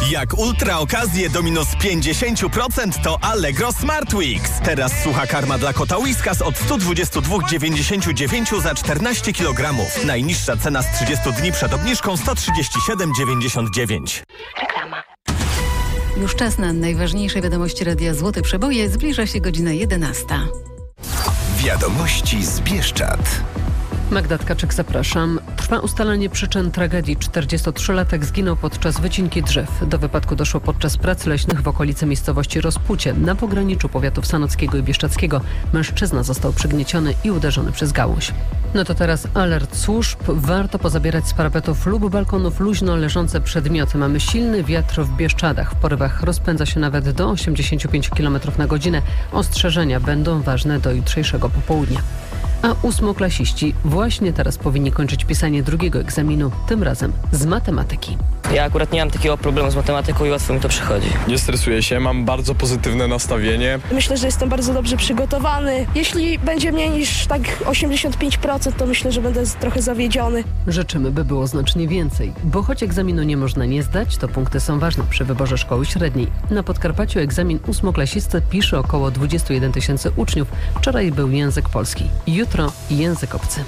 Jak ultra okazje do minus 50% to Allegro Smart Weeks. Teraz sucha karma dla kota Whiskas od 122,99 za 14 kg. Najniższa cena z 30 dni przed obniżką 137,99. Reklama. Już czas na najważniejsze wiadomości Radia Złote Przeboje. Zbliża się godzina 11. Wiadomości z Bieszczad. Magda Tkaczyk, zapraszam. Trwa ustalanie przyczyn tragedii. 43-latek zginął podczas wycinki drzew. Do wypadku doszło podczas prac leśnych w okolicy miejscowości Rozpucie, na pograniczu powiatów sanockiego i bieszczadzkiego. Mężczyzna został przygnieciony i uderzony przez gałąź. No to teraz alert służb. Warto pozabierać z parapetów lub balkonów luźno leżące przedmioty. Mamy silny wiatr w Bieszczadach. W porywach rozpędza się nawet do 85 km na godzinę. Ostrzeżenia będą ważne do jutrzejszego popołudnia. A ósmoklasiści właśnie teraz powinni kończyć pisanie drugiego egzaminu, tym razem z matematyki. Ja akurat nie mam takiego problemu z matematyką i łatwo mi to przychodzi. Nie stresuję się, mam bardzo pozytywne nastawienie. Myślę, że jestem bardzo dobrze przygotowany. Jeśli będzie mniej niż tak 85%, to myślę, że będę trochę zawiedziony. Życzymy, by było znacznie więcej, bo choć egzaminu nie można nie zdać, to punkty są ważne przy wyborze szkoły średniej. Na Podkarpaciu egzamin ósmoklasisty pisze około 21 000 uczniów. Wczoraj był język polski, jutro język obcy.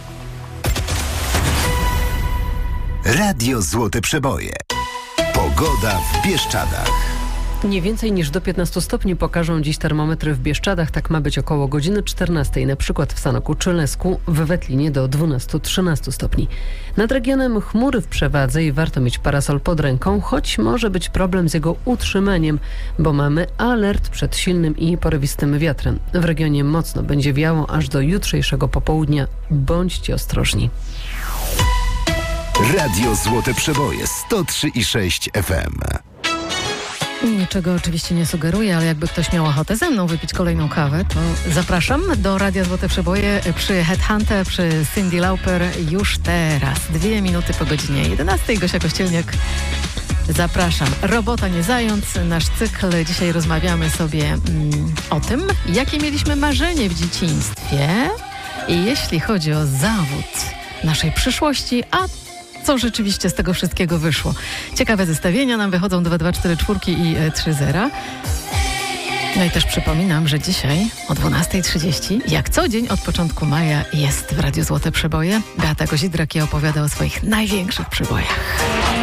Radio Złote Przeboje. Pogoda w Bieszczadach. Nie więcej niż do 15 stopni pokażą dziś termometry w Bieszczadach. Tak ma być około godziny 14, na przykład w Sanoku czy Lesku, w Wetlinie do 12-13 stopni. Nad regionem chmury w przewadze i warto mieć parasol pod ręką, choć może być problem z jego utrzymaniem, bo mamy alert przed silnym i porywistym wiatrem. W regionie mocno będzie wiało aż do jutrzejszego popołudnia. Bądźcie ostrożni. Radio Złote Przeboje 103,6 FM. Niczego oczywiście nie sugeruję, ale jakby ktoś miał ochotę ze mną wypić kolejną kawę, to zapraszam do Radia Złote Przeboje przy Headhunter, przy Cyndi Lauper już teraz. 2 minuty po godzinie 11. Gosia Kościelniak. Zapraszam. Robota nie zając. Nasz cykl. Dzisiaj rozmawiamy sobie o tym, jakie mieliśmy marzenie w dzieciństwie i jeśli chodzi o zawód naszej przyszłości, a co rzeczywiście z tego wszystkiego wyszło. Ciekawe zestawienia nam wychodzą 2, 2, 4, 4 i 3, 0. No i też przypominam, że dzisiaj o 12:30, jak co dzień od początku maja, jest w Radiu Złote Przeboje. Beata Kozidrak opowiada o swoich największych przebojach.